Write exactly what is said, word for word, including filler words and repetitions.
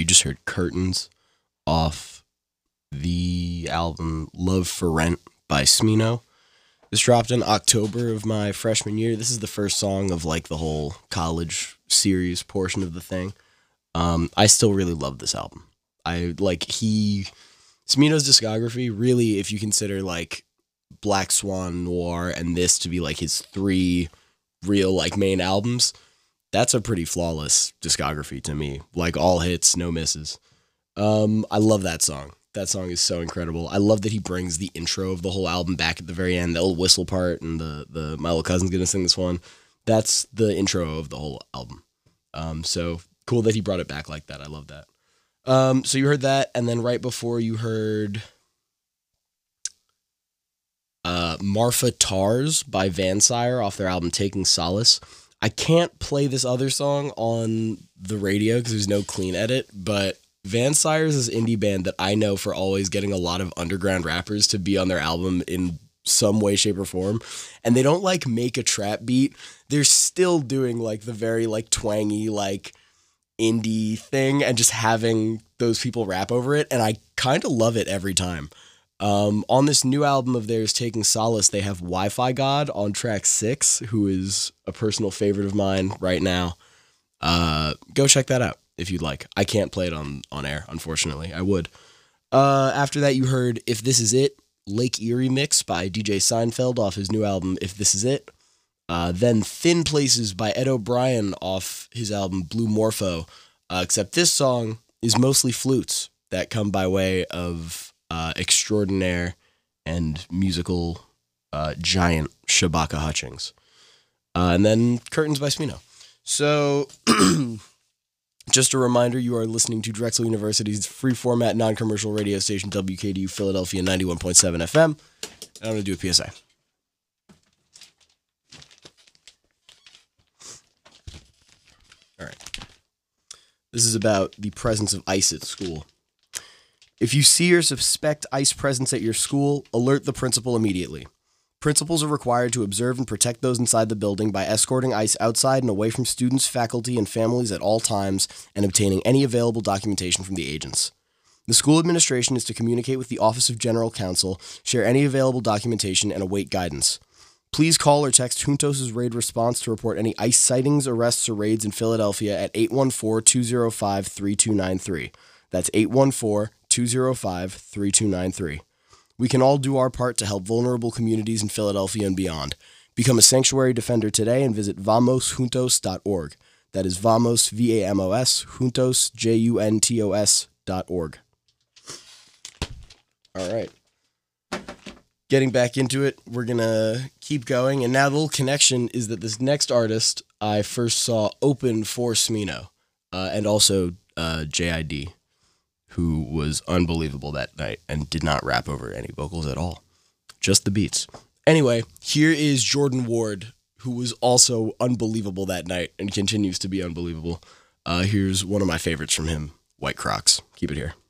just heard Curtains off the album Love for Rent by Smino. This dropped in October of my freshman year. This is the first song of like the whole college series portion of the thing. Um, I still really love this album. I like he Smino's discography, really, if you consider like Black Swan, Noir, and this to be like his three real like main albums, that's a pretty flawless discography to me. Like all hits, no misses. Um, I love that song. That song is so incredible. I love that he brings the intro of the whole album back at the very end, the old whistle part, and the the my little cousin's gonna sing this one. That's the intro of the whole album. Um, so cool that he brought it back like that. I love that. Um, so you heard that, and then right before you heard uh, Marfa Tars by Vansire off their album Taking Solace. I can't play this other song on the radio because there's no clean edit, but Vansire is this indie band that I know for always getting a lot of underground rappers to be on their album in some way, shape, or form. And they don't like make a trap beat. They're still doing like the very like twangy, like indie thing and just having those people rap over it. And I kind of love it every time. Um, on this new album of theirs, Taking Solace, they have Wi-Fi God on track six, who is a personal favorite of mine right now. Uh, go check that out if you'd like. I can't play it on, on air, unfortunately. I would. Uh, after that, you heard If This Is It, Lake Erie mix by D J Seinfeld off his new album, If This Is It. Uh, then Thin Places by Ed O'Brien off his album Blue Morpho. Uh, except this song is mostly flutes that come by way of uh, extraordinaire and musical uh, giant Shabaka Hutchings. Uh, and then Curtains by Smino. So, just a reminder, you are listening to Drexel University's free format non-commercial radio station W K D U Philadelphia ninety-one point seven F M. And I'm going to do a P S A. All right. This is about the presence of ICE at school. If you see or suspect ICE presence at your school, alert the principal immediately. Principals are required to observe and protect those inside the building by escorting ICE outside and away from students, faculty, and families at all times and obtaining any available documentation from the agents. The school administration is to communicate with the Office of General Counsel, share any available documentation, and await guidance. Please call or text Juntos' raid response to report any ICE sightings, arrests, or raids in Philadelphia at eight one four, two oh five, three two nine three. That's eight one four, two oh five, three two nine three. We can all do our part to help vulnerable communities in Philadelphia and beyond. Become a sanctuary defender today and visit vamos juntos dot org. That is Vamos, V A M O S, Juntos, J U N T O S dot org. All right. Getting back into it, we're going to keep going. And now the little connection is that this next artist I first saw open for Smino, uh, and also uh, J I D, who was unbelievable that night and did not rap over any vocals at all. Just the beats. Anyway, here is Jordan Ward, who was also unbelievable that night and continues to be unbelievable. Uh, here's one of my favorites from him, White Crocs. Keep it here.